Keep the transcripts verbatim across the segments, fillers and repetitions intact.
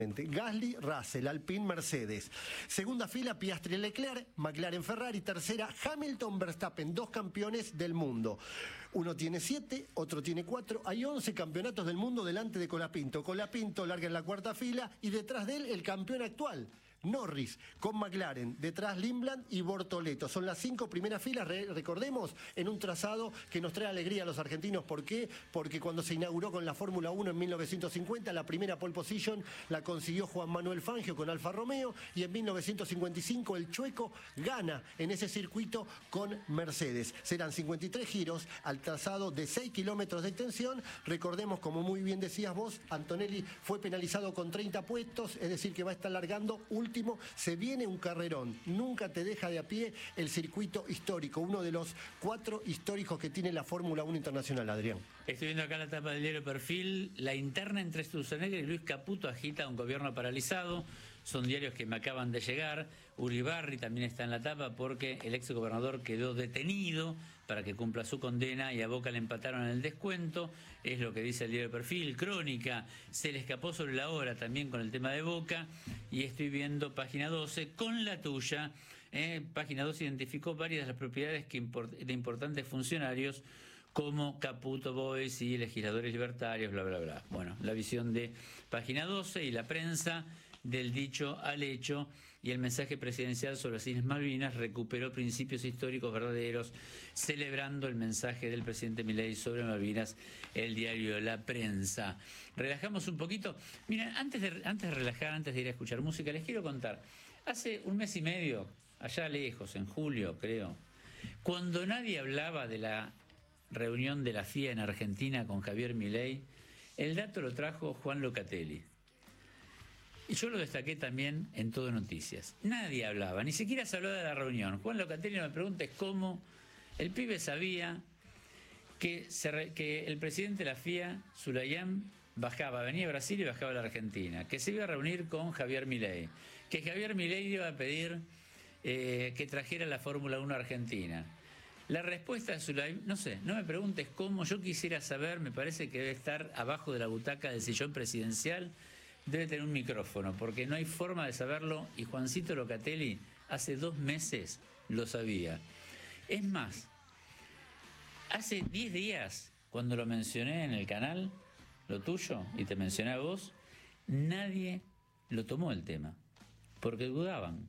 Gasly, Russell, Alpine, Mercedes. Segunda fila, Piastri, Leclerc, McLaren, Ferrari. Tercera, Hamilton, Verstappen, dos campeones del mundo. Uno tiene siete, otro tiene cuatro. Hay once campeonatos del mundo delante de Colapinto. Colapinto larga en la cuarta fila y detrás de él el campeón actual, Norris, con McLaren, detrás Lindblad y Bortoleto. Son las cinco primeras filas, re recordemos, en un trazado que nos trae alegría a los argentinos. ¿Por qué? Porque cuando se inauguró con la Fórmula uno en mil novecientos cincuenta, la primera pole position la consiguió Juan Manuel Fangio con Alfa Romeo, y en mil novecientos cincuenta y cinco el chueco gana en ese circuito con Mercedes. Serán cincuenta y tres giros al trazado de seis kilómetros de extensión. Recordemos, como muy bien decías vos, Antonelli fue penalizado con treinta puestos, es decir, que va a estar largando último. Se viene un carrerón, nunca te deja de a pie el circuito histórico, uno de los cuatro históricos que tiene la Fórmula uno internacional, Adrián. Estoy viendo acá la tapa del diario Perfil, la interna entre Sturzenegger y Luis Caputo agita un gobierno paralizado. Son diarios que me acaban de llegar. Uribarri también está en la tapa porque el ex gobernador quedó detenido para que cumpla su condena y a Boca le empataron el descuento. Es lo que dice el diario Perfil. Crónica, se le escapó sobre la hora también con el tema de Boca. Y estoy viendo Página doce con la tuya. Eh, Página doce identificó varias de las propiedades que import de importantes funcionarios como Caputo, Boes y legisladores libertarios, bla, bla, bla. Bueno, la visión de Página doce y la prensa. Del dicho al hecho, y el mensaje presidencial sobre las Islas Malvinas recuperó principios históricos verdaderos, celebrando el mensaje del presidente Milei sobre Malvinas, el diario La Prensa. Relajamos un poquito. Miren, antes de, antes de relajar, antes de ir a escuchar música, les quiero contar. Hace un mes y medio, allá lejos, en julio creo, cuando nadie hablaba de la reunión de la F I A en Argentina con Javier Milei, el dato lo trajo Juan Locatelli. Y yo lo destaqué también en Todo Noticias. Nadie hablaba, ni siquiera se hablaba de la reunión. Juan Locatelli, no me preguntes cómo. El pibe sabía que, se, que el presidente de la F I A, Sulayam, bajaba, venía a Brasil y bajaba a la Argentina. Que se iba a reunir con Javier Milei. Que Javier Milei iba a pedir eh, que trajera la Fórmula uno a Argentina. La respuesta de Sulayam, no sé, no me preguntes cómo. Yo quisiera saber, me parece que debe estar abajo de la butaca del sillón presidencial. Debe tener un micrófono, porque no hay forma de saberlo, y Juancito Locatelli hace dos meses lo sabía. Es más, hace diez días, cuando lo mencioné en el canal, lo tuyo, y te mencioné a vos, nadie lo tomó el tema, porque dudaban.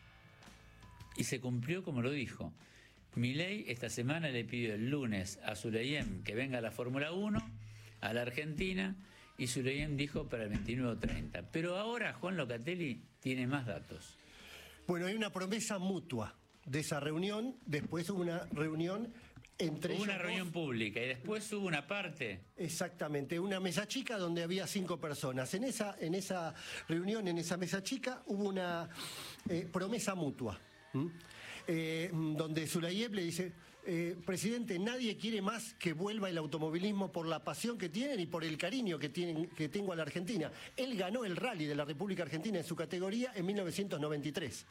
Y se cumplió como lo dijo. Milei esta semana le pidió el lunes a Sulayem que venga a la Fórmula uno, a la Argentina, y Sulayem dijo para el veintinueve o treinta. Pero ahora Juan Locatelli tiene más datos. Bueno, hay una promesa mutua de esa reunión. Después hubo una reunión entre hubo ellos una reunión dos. pública y después hubo una parte. Exactamente, una mesa chica donde había cinco personas. En esa, en esa reunión, en esa mesa chica, hubo una eh, promesa mutua. ¿Mm? Eh, donde Sulayem le dice, eh, presidente, nadie quiere más que vuelva el automovilismo por la pasión que tienen y por el cariño que, tienen, que tengo a la Argentina. Él ganó el rally de la República Argentina en su categoría en mil novecientos noventa y tres.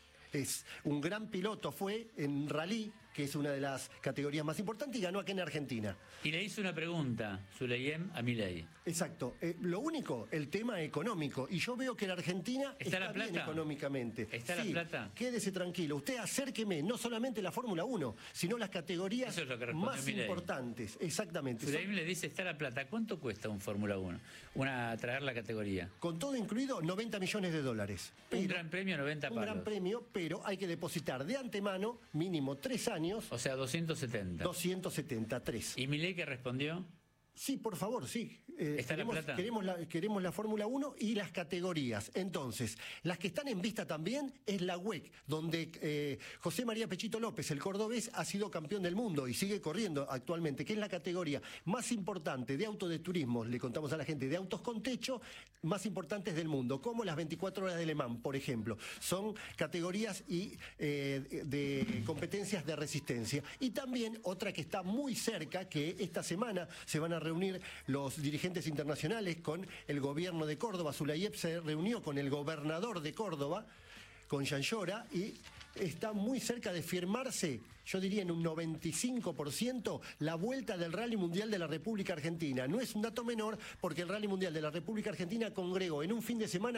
Es un gran piloto, fue en rally, que es una de las categorías más importantes, y ganó aquí en Argentina. Y le hizo una pregunta, Sulayem, a Milei. Exacto. Eh, lo único, el tema económico. Y yo veo que la Argentina ¿Está, está la plata? bien económicamente. ¿Está sí, la plata? Quédese tranquilo. Usted acérqueme, no solamente la Fórmula uno, sino las categorías Eso es lo que más Milei. importantes. Exactamente. Sulayem Son... le dice, está la plata. ¿Cuánto cuesta un Fórmula uno? Una, traer la categoría. Con todo incluido, noventa millones de dólares. Pero, un gran premio, noventa palos. Un gran premio, pero hay que depositar de antemano mínimo tres años. O sea, doscientos setenta. doscientos setenta, tres. ¿Y Milei qué respondió? Sí, por favor, sí. Eh, ¿Está queremos, la plata? Queremos la, queremos la Fórmula uno y las categorías. Entonces, las que están en vista también es la W E C, donde eh, José María Pechito López, el cordobés, ha sido campeón del mundo y sigue corriendo actualmente, que es la categoría más importante de auto de turismo, le contamos a la gente, de autos con techo, más importantes del mundo, como las veinticuatro horas de Le Mans, por ejemplo. Son categorías y eh, de competencias de resistencia. Y también otra que está muy cerca, que esta semana se van a reunir los dirigentes internacionales con el gobierno de Córdoba. Sulayem se reunió con el gobernador de Córdoba, con Yanllora, y está muy cerca de firmarse, yo diría en un noventa y cinco por ciento, la vuelta del Rally Mundial de la República Argentina. No es un dato menor porque el Rally Mundial de la República Argentina congregó en un fin de semana